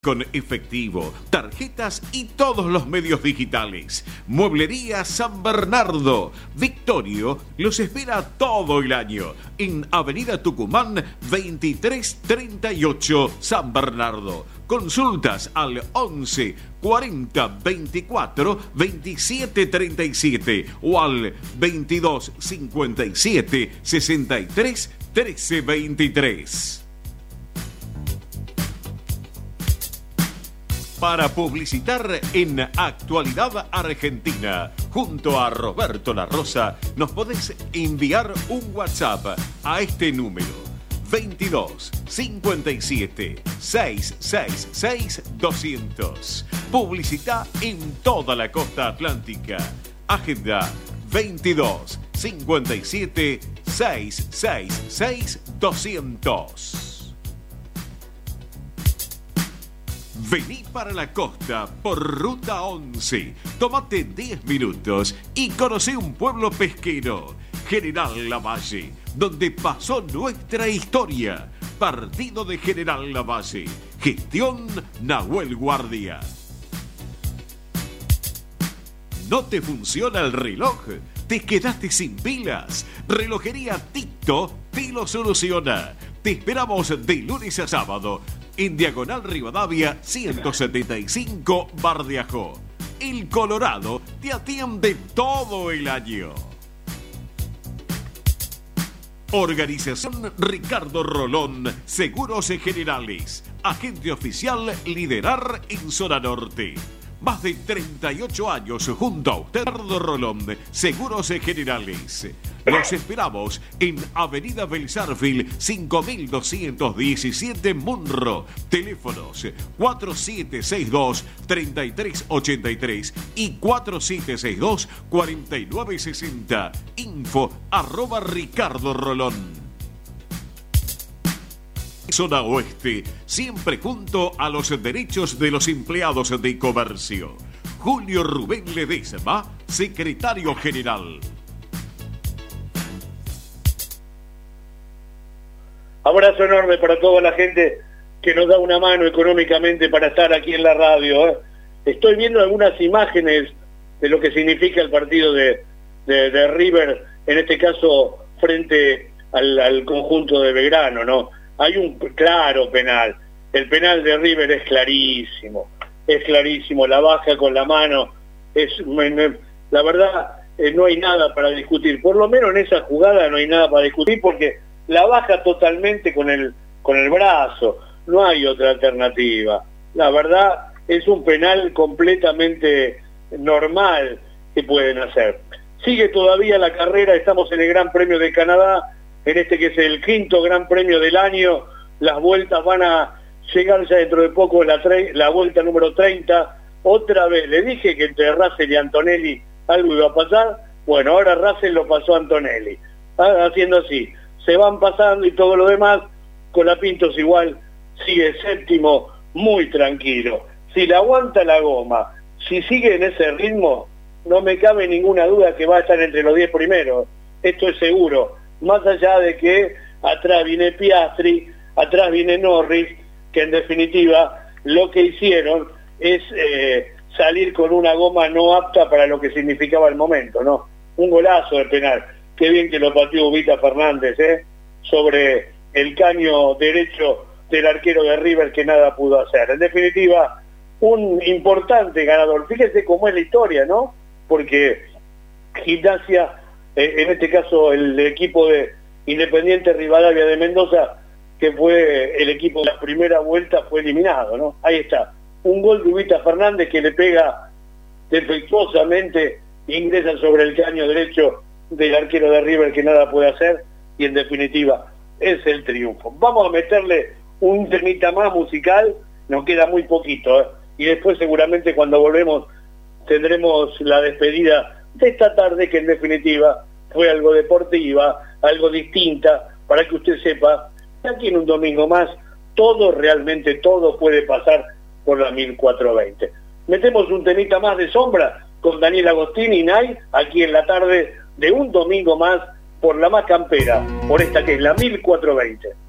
Con efectivo, tarjetas y todos los medios digitales. Mueblería San Bernardo. Victorio los espera todo el año. En Avenida Tucumán 2338 San Bernardo. Consultas al 11 40 24 27 37 o al 22 57 63 13 23. Para publicitar en Actualidad Argentina, junto a Roberto La Rosa, nos podés enviar un WhatsApp a este número: 22 57 666 200. Publicita en toda la costa atlántica. Agenda 22 57 666 200. Vení para la costa por Ruta 11. Tómate 10 minutos y conocé un pueblo pesquero, General Lavalle, donde pasó nuestra historia. Partido de General Lavalle. Gestión Nahuel Guardia. ¿No te funciona el reloj? ¿Te quedaste sin pilas? Relojería Tito te lo soluciona. Te esperamos de lunes a sábado en Diagonal Rivadavia 175 Bardiajó. El Colorado te atiende todo el año. Organización Ricardo Rolón, Seguros Generales. Agente oficial Liderar en Zona Norte. Más de 38 años junto a usted, Ricardo Rolón, Seguros Generales. Los esperamos en Avenida Belsarfield 5217 Munro. Teléfonos 4762-3383 y 4762-4960. Info@Ricardo Rolón. Zona Oeste, siempre junto a los derechos de los empleados de comercio. Julio Rubén Ledesma, secretario general. Abrazo enorme para toda la gente que nos da una mano económicamente para estar aquí en la radio. Estoy viendo algunas imágenes de lo que significa el partido de River, en este caso frente al conjunto de Belgrano, ¿no? Hay un claro penal. El penal de River es clarísimo, la baja con la mano. La verdad, no hay nada para discutir. Por lo menos en esa jugada no hay nada para discutir porque la baja totalmente con el brazo. No hay otra alternativa. La verdad, es un penal completamente normal que pueden hacer. Sigue todavía la carrera, estamos en el Gran Premio de Canadá, en este que es el quinto Gran Premio del año. Las vueltas van a llegar ya dentro de poco, la vuelta número 30. Otra vez, le dije que entre Russell y Antonelli algo iba a pasar. Bueno, ahora Russell lo pasó a Antonelli. Haciendo así, se van pasando y todo lo demás. Colapintos igual sigue séptimo, muy tranquilo. Si le aguanta la goma, si sigue en ese ritmo, no me cabe ninguna duda que va a estar entre los 10 primeros. Esto es seguro. Más allá de que atrás viene Piastri, atrás viene Norris, que en definitiva lo que hicieron es salir con una goma no apta para lo que significaba el momento, ¿no? Un golazo de penal. Qué bien que lo pateó Ubita Fernández, sobre el caño derecho del arquero de River, que nada pudo hacer. En definitiva, un importante ganador. Fíjese cómo es la historia, ¿no? Porque Gimnasia, en este caso el equipo de Independiente Rivadavia de Mendoza, que fue el equipo de la primera vuelta, fue eliminado, ¿no? Ahí está, un gol de Ubita Fernández que le pega defectuosamente, ingresa sobre el caño derecho del arquero de River, que nada puede hacer, y en definitiva es el triunfo. Vamos a meterle un temita más musical, nos queda muy poquito, y después seguramente cuando volvemos tendremos la despedida de esta tarde, que en definitiva fue algo deportiva, algo distinta, para que usted sepa, aquí en un domingo más, realmente todo puede pasar por la 1420. Metemos un temita más de sombra con Daniel Agostini y Nay, aquí en la tarde de un domingo más, por la más campera, por esta que es la 1420.